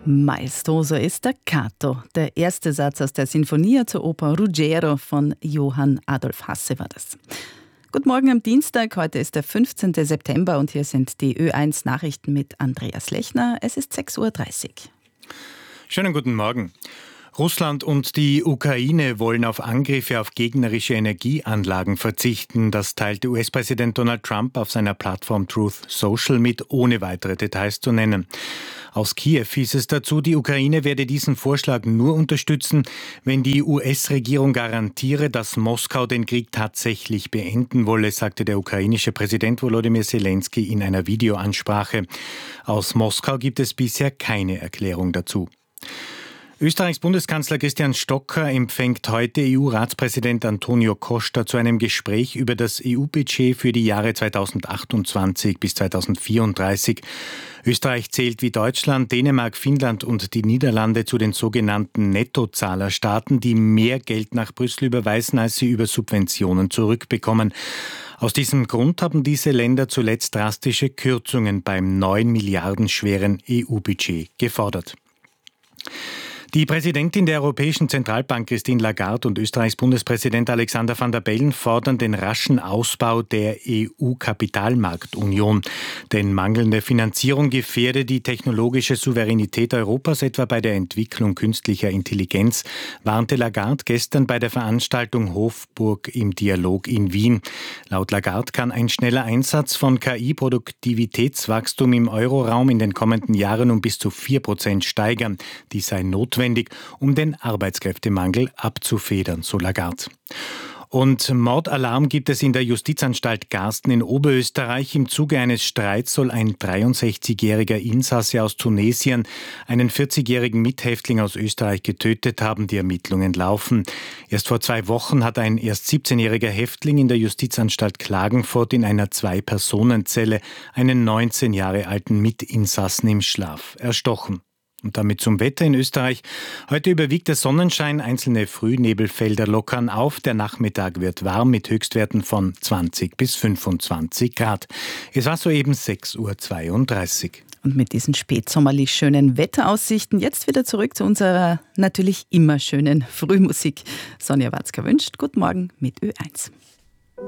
Maestoso ist staccato. Der erste Satz aus der Sinfonia zur Oper Ruggiero von Johann Adolf Hasse war das. Guten Morgen am Dienstag, heute ist der 15. September und hier sind die Ö1 Nachrichten mit Andreas Lechner. Es ist 6.30 Uhr. Schönen guten Morgen. Russland und die Ukraine wollen auf Angriffe auf gegnerische Energieanlagen verzichten. Das teilte US-Präsident Donald Trump auf seiner Plattform Truth Social mit, ohne weitere Details zu nennen. Aus Kiew hieß es dazu, die Ukraine werde diesen Vorschlag nur unterstützen, wenn die US-Regierung garantiere, dass Moskau den Krieg tatsächlich beenden wolle, sagte der ukrainische Präsident Volodymyr Zelensky in einer Videoansprache. Aus Moskau gibt es bisher keine Erklärung dazu. Österreichs Bundeskanzler Christian Stocker empfängt heute EU-Ratspräsident Antonio Costa zu einem Gespräch über das EU-Budget für die Jahre 2028 bis 2034. Österreich zählt wie Deutschland, Dänemark, Finnland und die Niederlande zu den sogenannten Nettozahlerstaaten, die mehr Geld nach Brüssel überweisen, als sie über Subventionen zurückbekommen. Aus diesem Grund haben diese Länder zuletzt drastische Kürzungen beim 9 Milliarden schweren EU-Budget gefordert. Die Präsidentin der Europäischen Zentralbank Christine Lagarde und Österreichs Bundespräsident Alexander Van der Bellen fordern den raschen Ausbau der EU-Kapitalmarktunion. Denn mangelnde Finanzierung gefährde die technologische Souveränität Europas, etwa bei der Entwicklung künstlicher Intelligenz, warnte Lagarde gestern bei der Veranstaltung Hofburg im Dialog in Wien. Laut Lagarde kann ein schneller Einsatz von KI-Produktivitätswachstum im Euroraum in den kommenden Jahren um bis zu 4% steigern. Dies sei notwendig, um den Arbeitskräftemangel abzufedern, so Lagarde. Und Mordalarm gibt es in der Justizanstalt Garsten in Oberösterreich. Im Zuge eines Streits soll ein 63-jähriger Insasse aus Tunesien einen 40-jährigen Mithäftling aus Österreich getötet haben. Die Ermittlungen laufen. Erst vor 2 Wochen hat ein erst 17-jähriger Häftling in der Justizanstalt Klagenfurt in einer 2-Personen-Zelle einen 19 Jahre alten Mitinsassen im Schlaf erstochen. Und damit zum Wetter in Österreich. Heute überwiegt der Sonnenschein, einzelne Frühnebelfelder lockern auf. Der Nachmittag wird warm mit Höchstwerten von 20 bis 25 Grad. Es war soeben 6.32 Uhr. Und mit diesen spätsommerlich schönen Wetteraussichten jetzt wieder zurück zu unserer natürlich immer schönen Frühmusik. Sonja Watzka wünscht Guten Morgen mit Ö1.